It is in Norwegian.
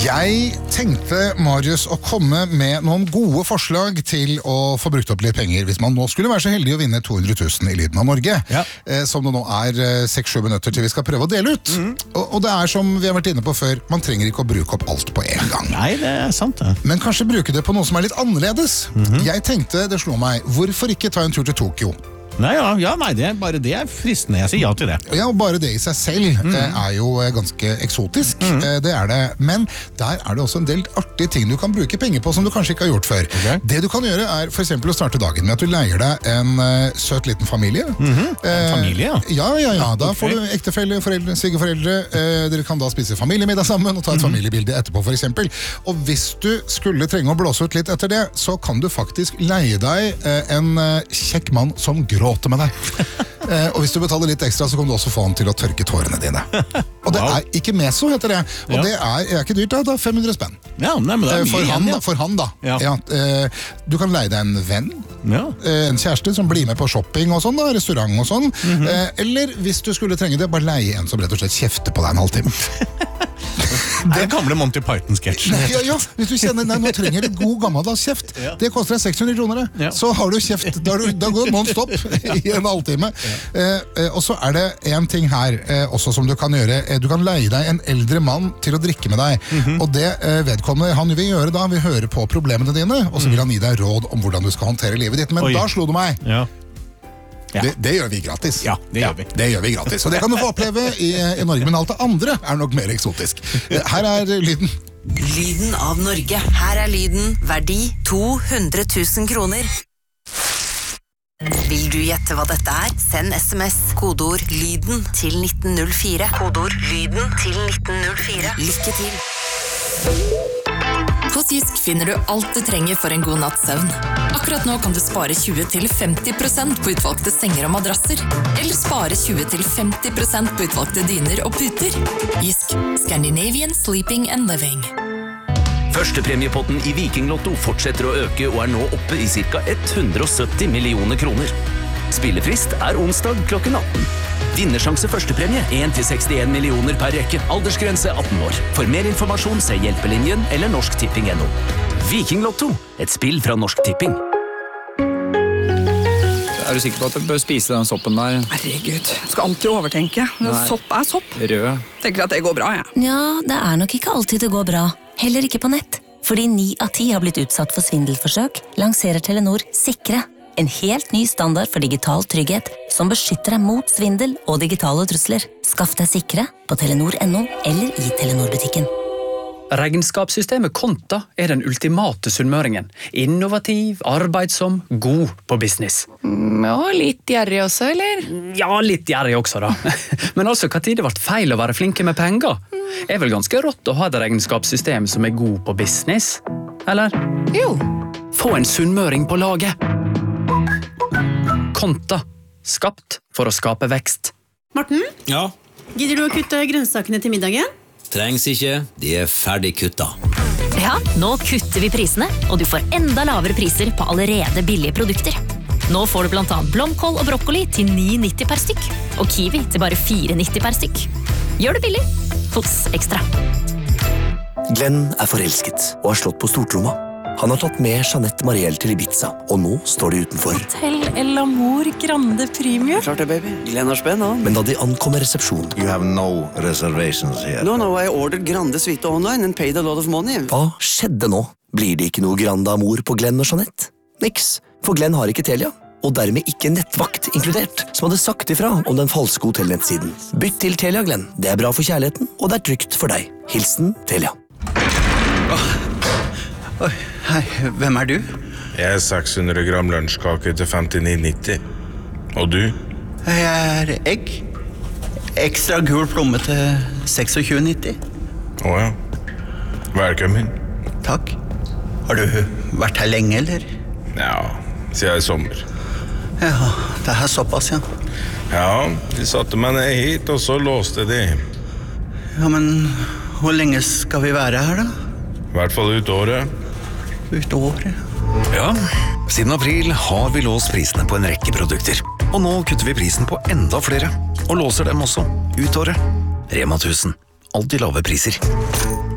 Jeg tenkte, Marius, å komme med noen gode forslag til å få brukt opp litt penger, hvis man nå skulle være så heldig å vinne 200 000 i Lyden av Norge, som det nå er 6-7 minutter til vi skal prøve å dele ut. Og det er som vi har vært inne på før, man trenger ikke å bruke opp alt på en gang. Nei, det er sant det. Men kanskje bruke det på noe som er litt annerledes. Jeg tenkte, det slo meg, hvorfor ikke ta en tur til Tokyo? Nei, bare det er fristende. Jeg sier ja til det. Ja, og bare det i seg selv er jo ganske eksotisk. Det er det. Men der er det også en del artige ting du kan bruke penger på som du kanskje ikke har gjort før. Det du kan gjøre er for eksempel å starte dagen med at du leier deg en søt liten familie. En familie, ja? Ja. Da får du ektefelle, foreldre, svigerforeldre. Dere kan da spise familiemiddag sammen og ta et familiebilde etterpå, for eksempel. Og hvis du skulle trenge å blåse ut litt etter det, så kan du faktisk leie deg en kjekk mann som gråter med deg. Og hvis du betaler litt ekstra, så kan du også få han til å tørke tårene dine. Og det er ikke meso, heter det. Og det er ikke dyrt, da. Det er 500 spenn. Ja, men det er mye for han da. Ja. Du kan leie deg en venn, en kjæreste som blir med på shopping og sånn, da, restaurant og sånn. Eller hvis du skulle trenge det, bare leie en som rett og slett kjefter på deg en halvtime. Det er gamle Monty Python-sketsjen. Ja, hvis du kjenner, nå trenger du god gammeldags kjeft. Det koster deg 600 kroner. Så har du kjeft, da går non-stop i en halvtime. Og så er det en ting her også som du kan gjøre. Du kan leie deg en eldre mann til å drikke med deg. Og det vedkommende han vil gjøre da, vil høre på problemene dine, og så vil han gi deg råd om hvordan du skal håndtere livet ditt. Men da slo det meg. Det gjør vi gratis. Ja, det gjør vi. Det gjør vi gratis, og det kan du få oppleve i Norge, men alt det andre er nok mer eksotisk. Her er lyden. Lyden av Norge. Her er lyden, verdi 200 000 kroner. Vil du gjette hva dette er? Send SMS, kodeord lyden til 1904. Kodeord lyden til 1904. Lykke til! Hos Jysk finner du alt du trenger for en god natts søvn. Akkurat nå kan du spare 20-50% på utvalgte senger og madrasser. Eller spare 20-50% på utvalgte dyner og puter. Jysk. Scandinavian Sleeping and Living. Førstepremiepotten i Vikinglotto fortsetter å øke og er nå oppe i ca. 170 millioner kroner. Spillefrist er onsdag klokken 18. Vinnersjanse førstepremie 1-61 millioner per rekke. Aldersgrense 18 år. For mer informasjon se Hjelpelinjen eller Norsk Tipping.no. Vikinglotto, et spill fra Norsk Tipping. Er du sikker på at du bør spise den soppen der? Herregud, jeg skal alltid overtenke. Sopp er sopp. Rød. Tenker at det går bra, jeg. Ja, det er nok ikke alltid det går bra. Heller ikke på nett. Fordi 9 av 10 har blitt utsatt for svindelforsøk, lanserer Telenor Sikre. En helt ny standard for digital trygghet som beskytter deg mot svindel og digitale trusler. Skaff deg Sikre på Telenor.no eller i Telenor-butikken. Regnskapssystemet Konta er den ultimate sunnmøringen. Innovativ, arbeidsom, god på business. Ja, litt gjerrig også, eller? Ja, litt gjerrig også da. Men altså, hva tid det ble feil å være flinke med penger? Er vel ganske rått å ha et regnskapssystem som er god på business? Eller? Jo. Få en sunnmøring på laget. Konta. Skapt for å skape vekst. Morten? Ja? Gidder du å kutte grønnsakene til middagen? Trengs ikke, de er ferdig kutta. Ja, nå kutter vi prisene, og du får enda lavere priser på allerede billige produkter. Nå får du blant annet blomkål og brokkoli til 9,90 per stykk, og kiwi til bare 4,90 per stykk. Gjør det billig hos Ekstra. Glenn er forelsket og har slått på stortromma. Han har tatt med Jeanette Mariel til Ibiza, og nå står de utenfor. Hotel El Amor Grande Premium. Klart det, baby. Glenn har spenn, han. Men da de ankommer resepsjonen... You have no reservations here. No, I ordered Grande Suite online and paid a lot of money. Hva skjedde nå? Blir det ikke noe Grande Amor på Glenn og Jeanette? Niks, for Glenn har ikke Telia. Og dermed ikke nettvakt inkludert, som hadde sagt ifra om den falske hotellnettsiden. Bytt til Telia, Glenn. Det er bra for kjærligheten, og det er trygt for deg. Hilsen Telia. Oi, hei, hvem er du? Jeg er 600 gram lunsjkake til 59,90. Og du? Jeg er egg. Ekstra gul plomme til 26,90. Åja. Velkommen. Takk. Har du vært her lenge, eller? Ja, siden i sommer. Ja, det er såpass, ja. Ja, de satte meg ned hit, og så låste de. Ja, men hvor lenge skal vi være her, da? I hvert fall ut året. Ut året? Ja, siden april har vi låst prisene på en rekke produkter. Og nå kutter vi prisen på enda flere. Og låser dem også ut året. Rema 1000. Alltid lave priser.